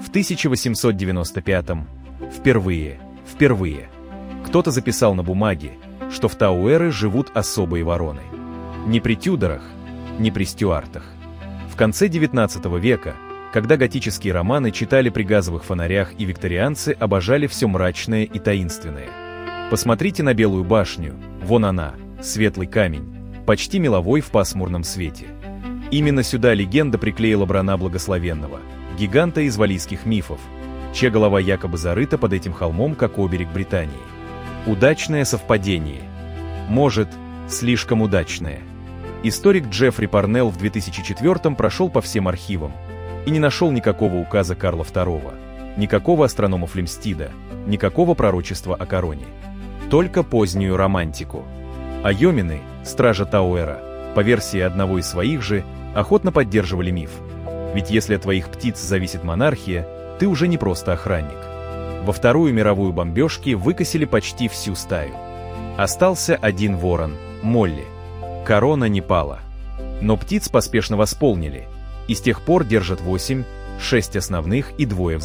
В 1895-м впервые кто-то записал на бумаге, что в Тауэры живут особые вороны. Не при Тюдорах, не при Стюартах. В конце XIX века, когда готические романы читали при газовых фонарях и викторианцы обожали все мрачное и таинственное. Посмотрите на Белую башню, вон она, светлый камень, почти меловой в пасмурном свете. Именно сюда легенда приклеила Брана Благословенного, гиганта из валлийских мифов, чья голова якобы зарыта под этим холмом, как оберег Британии. Удачное совпадение. Может, слишком удачное. Историк Джеффри Парнелл в 2004-м прошел по всем архивам и не нашел никакого указа Карла II, никакого астронома Флемстида, никакого пророчества о короне. Только позднюю романтику. А йомины, стража Тауэра, по версии одного из своих же, охотно поддерживали миф. Ведь если от твоих птиц зависит монархия, ты уже не просто охранник. Во Вторую мировую бомбежки выкосили почти всю стаю. Остался один ворон, Молли. Корона не пала. Но птиц поспешно восполнили, и с тех пор держат 8, 6 основных и 2 взрослых.